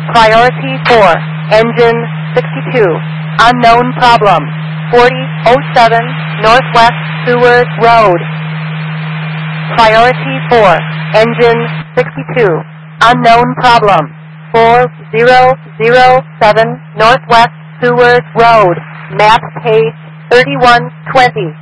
Priority 4, engine 62, unknown problem, 4007 Northwest Seward Road. Priority 4, engine 62, unknown problem, 4007 Northwest Seward Road, map page 3120.